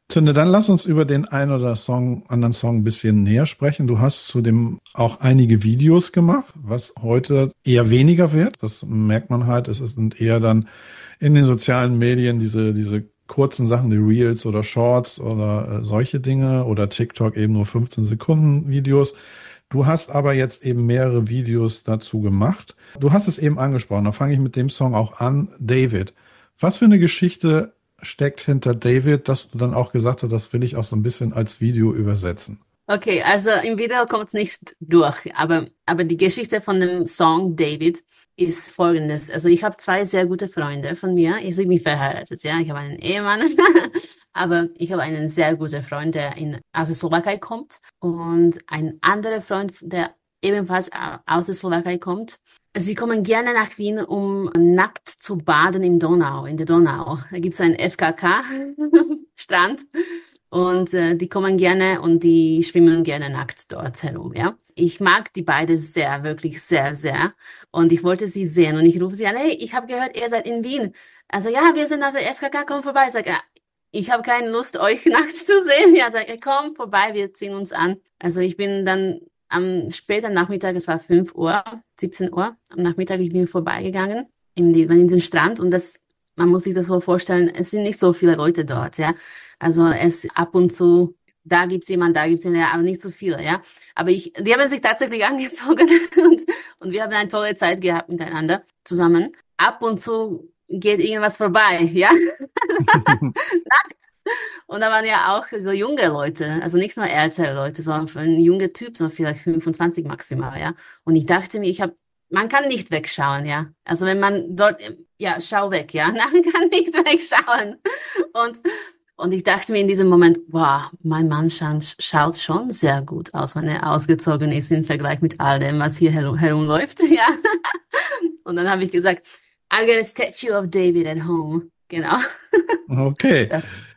Tünde, dann lass uns über den einen oder anderen Song ein bisschen näher sprechen. Du hast zudem auch einige Videos gemacht, was heute eher weniger wird. Das merkt man halt. Sind eher dann in den sozialen Medien diese kurzen Sachen, die Reels oder Shorts oder solche Dinge oder TikTok eben nur 15 Sekunden Videos. Du hast aber jetzt eben mehrere Videos dazu gemacht. Du hast es eben angesprochen. Da fange ich mit dem Song auch an. David. Was für eine Geschichte steckt hinter David, dass du dann auch gesagt hast, das will ich auch so ein bisschen als Video übersetzen? Okay, also im Video kommt es nicht durch, aber die Geschichte von dem Song David ist folgendes. Also ich habe zwei sehr gute Freunde von mir. Ich bin verheiratet, ja. Ich habe einen Ehemann, aber ich habe einen sehr guten Freund, der aus der Slowakei kommt und ein anderer Freund, der ebenfalls aus der Slowakei kommt. Sie kommen gerne nach Wien, um nackt zu baden in der Donau. Da gibt es einen FKK-Strand. Und die kommen gerne und die schwimmen gerne nackt dort herum, ja. Ich mag die beide sehr, wirklich sehr, sehr. Und ich wollte sie sehen und ich rufe sie an, hey, ich habe gehört, ihr seid in Wien. Also ja, wir sind auf der FKK, komm vorbei. Ich sage, ja, ich habe keine Lust, euch nackt zu sehen. Ja, sag, komm vorbei, wir ziehen uns an. Also ich bin dann am späten Nachmittag, es war 5 Uhr, 17 Uhr, am Nachmittag, ich bin vorbeigegangen in den Strand und man muss sich das so vorstellen, es sind nicht so viele Leute dort, ja. Also es ab und zu, da gibt's jemanden, ja, aber nicht so viele, ja. Die haben sich tatsächlich angezogen und wir haben eine tolle Zeit gehabt miteinander zusammen. Ab und zu geht irgendwas vorbei, ja. Und da waren ja auch so junge Leute, also nicht nur ältere Leute, sondern ein junger Typ, so vielleicht 25 maximal, ja. Und ich dachte mir, man kann nicht wegschauen, ja. Also wenn man dort, ja, schau weg, ja. Man kann nicht wegschauen. Und, und ich dachte mir in diesem Moment, wow, mein Mann schaut schon sehr gut aus, wenn er ausgezogen ist im Vergleich mit all dem, was hier herumläuft, ja. Und dann habe ich gesagt, I got a statue of David at home. Genau. Okay.